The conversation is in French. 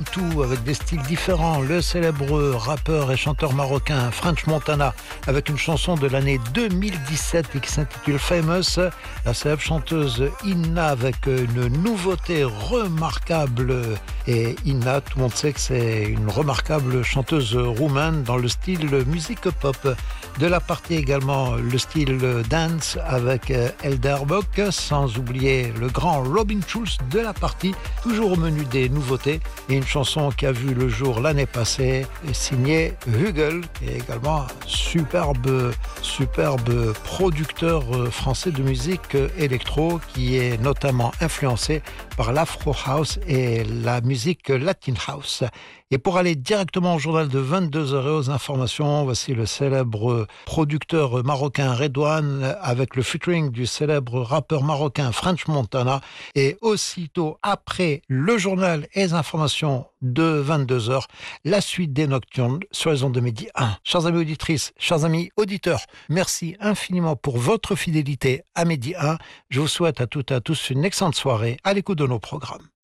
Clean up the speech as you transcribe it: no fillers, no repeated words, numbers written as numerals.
tout avec des styles différents. Le célèbre rappeur et chanteur marocain French Montana avec une chanson de l'année 2017 et qui s'intitule Famous. La célèbre chanteuse Inna avec une nouveauté remarquable. Et Inna, tout le monde sait que c'est une remarquable chanteuse roumaine dans le style musique pop. De la partie également le style dance avec Elderbok, sans oublier le grand Robin Schulz de la partie, toujours au menu des nouveautés, et une chanson qui a vu le jour l'année passée, signée Hugel, et également superbe producteur français de musique électro qui est notamment influencé par l'Afro House et la musique Latin House. Et pour aller directement au journal de 22h et aux informations, voici le célèbre producteur marocain Redouane avec le featuring du célèbre rappeur marocain French Montana. Et aussitôt après le journal et les informations de 22h, la suite des Nocturnes sur les ondes de Midi 1. Chers amis auditrices, chers amis auditeurs, merci infiniment pour votre fidélité à Midi 1. Je vous souhaite à toutes et à tous une excellente soirée à l'écoute de nos programmes.